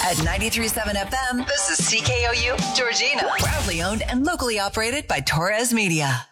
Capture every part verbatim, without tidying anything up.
At ninety-three point seven F M, this is C K O U Georgina. Proudly owned and locally operated by Torres Media.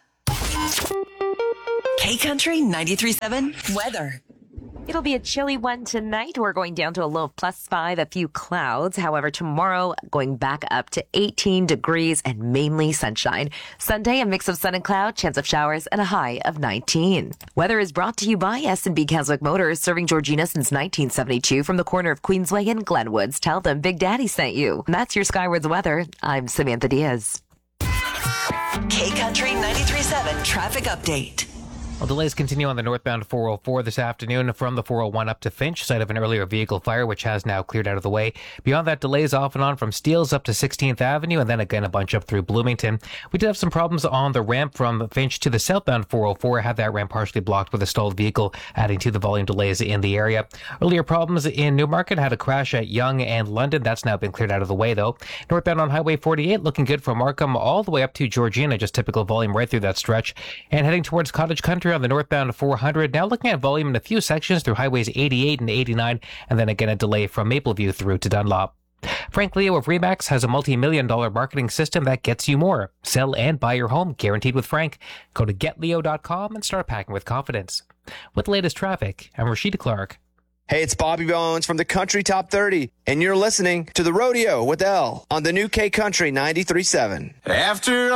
K-Country ninety-three point seven weather. It'll be a chilly one tonight. We're going down to a low of plus five, a few clouds. However, tomorrow going back up to eighteen degrees and mainly sunshine. Sunday, a mix of sun and cloud, chance of showers, and a high of nineteen. Weather is brought to you by S and B Keswick Motors, serving Georgina since nineteen seventy-two from the corner of Queensway and Glenwoods. Tell them Big Daddy sent you. And that's your Skywards weather. I'm Samantha Diaz. K-Country ninety-three point seven traffic update. Well, delays continue on the northbound four oh four this afternoon from the four oh one up to Finch, site of an earlier vehicle fire, which has now cleared out of the way. Beyond that, delays off and on from Steeles up to sixteenth Avenue, and then again a bunch up through Bloomington. We did have some problems on the ramp from Finch to the southbound four oh four. Had that ramp partially blocked with a stalled vehicle, adding to the volume delays in the area. Earlier problems in Newmarket, had a crash at Yonge and London. That's now been cleared out of the way, though. Northbound on Highway forty-eight, looking good from Markham all the way up to Georgina, just typical volume right through that stretch. And heading towards Cottage Country on the northbound four hundred, now looking at volume in a few sections through highways eighty-eight and eighty-nine, and then again a delay from Mapleview through to Dunlop. Frank Leo of Remax has a multi-million dollar marketing system that gets you more. Sell and buy your home, guaranteed with Frank. Go to get leo dot com and start packing with confidence. With the latest traffic, I'm Rashida Clark. Hey, it's Bobby Bones from the Country Top thirty, and you're listening to The Rodeo with Elle on the new K-Country ninety-three point seven. After